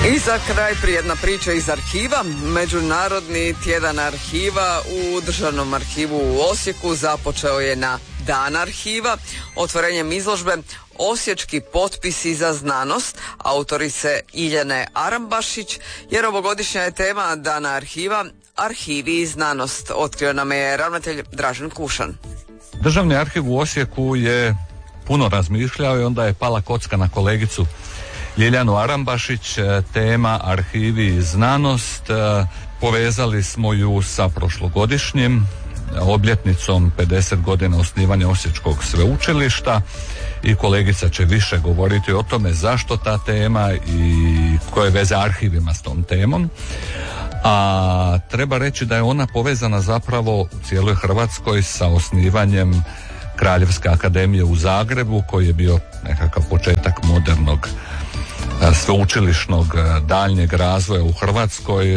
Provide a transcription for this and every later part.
I za kraj prijedna priča iz arhiva. Međunarodni tjedan arhiva u Državnom arhivu u Osijeku započeo je na Dan arhiva otvorenjem izložbe Osječki potpisi za znanost autorice Iljane Arambašić, jer ovogodišnja je tema Dana arhiva Arhivi i znanost. Otkrio nam je ravnatelj Dražen Kušan. Državni arhiv u Osijeku je puno razmišljao i onda je pala kocka na kolegicu Ljiljanu Arambašić, tema arhivi i znanost. Povezali smo ju sa prošlogodišnjim obljetnicom 50 godina osnivanja Osječkog sveučilišta i kolegica će više govoriti o tome zašto ta tema i koje veze arhivima s tom temom. A treba reći da je ona povezana zapravo u cijeloj Hrvatskoj sa osnivanjem Kraljevske akademije u Zagrebu, koji je bio nekakav početak modernog sveučilišnog daljnjeg razvoja u Hrvatskoj,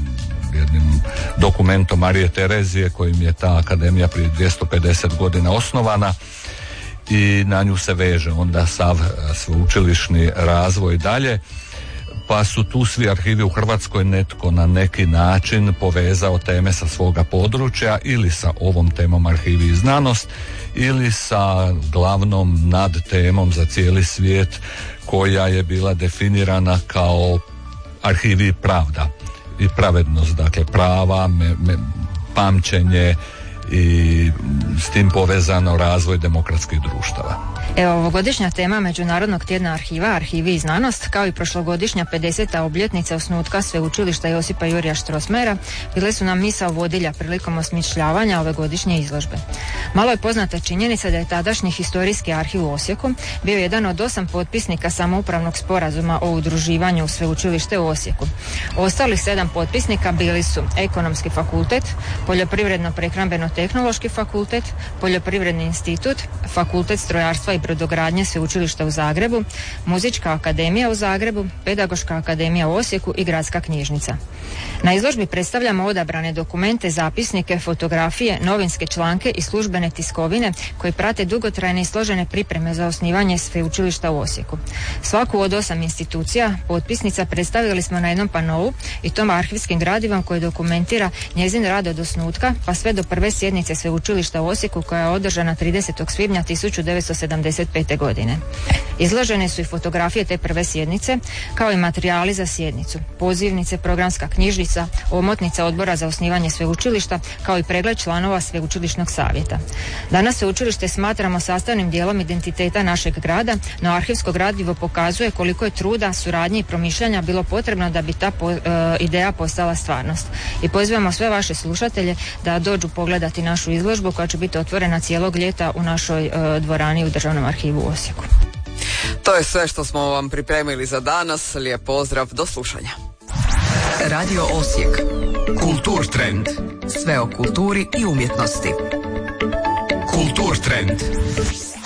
jednim dokumentom Marije Terezije kojim je ta akademija prije 250 godina osnovana i na nju se veže onda sav sveučilišni razvoj dalje, pa su tu svi arhivi u Hrvatskoj netko na neki način povezao teme sa svoga područja ili sa ovom temom arhivi i znanost ili sa glavnom nad temom za cijeli svijet koja je bila definirana kao arhivi i pravda i pravednost, dakle prava, pamćenje i s tim povezano razvoj demokratskih društava. Evo, ovogodišnja tema Međunarodnog tjedna arhiva, arhivi i znanost, kao i prošlogodišnja 50. obljetnica osnutka Sveučilišta Josipa Jurja Strossmayera bile su nam misao vodilja prilikom osmišljavanja ove godišnje izložbe. Malo je poznata činjenica da je tadašnji historijski arhiv u Osijeku bio jedan od 8 potpisnika samoupravnog sporazuma o udruživanju u Sveučilište u Osijeku. Ostalih 7 potpisnika bili su Ekonomski fakultet, Poljoprivredno-prehrambeno-tehnološki fakultet, Poljoprivredni institut, Fakultet strojarstva i brodogradnje Sveučilišta u Zagrebu, Muzička akademija u Zagrebu, Pedagoška akademija u Osijeku i Gradska knjižnica. Na izložbi predstavljamo odabrane dokumente, zapisnike, fotografije, novinske članke i službene tiskovine koji prate dugotrajne i složene pripreme za osnivanje Sveučilišta u Osijeku. Svaku od 8 institucija potpisnica predstavili smo na jednom panou i tom arhivskim gradivom koji dokumentira njezin rad od osnutka pa sve do prve sjednice Sveučilišta u Osijeku koja je održana 30. svibnja 1975. godine. Izložene su i fotografije te prve sjednice, kao i materijali za sjednicu, pozivnice, programska knjižica, omotnica odbora za osnivanje sveučilišta, kao i pregled članova sveučilišnog savjeta. Danas sveučilište smatramo sastavnim dijelom identiteta našeg grada, no arhivsko gradivo pokazuje koliko je truda, suradnje i promišljanja bilo potrebno da bi ta ideja postala stvarnost. I pozivamo sve vaše slušatelje da dođu pogledati našu izložbu koja će biti otvorena cijelog ljeta u našoj dvorani u Državnom arhivu u Osijeku. To je sve što smo vam pripremili za danas. Lijep pozdrav, do slušanja. Radio Osijek. Kultur trend. Sve o kulturi i umjetnosti. Kultur trend.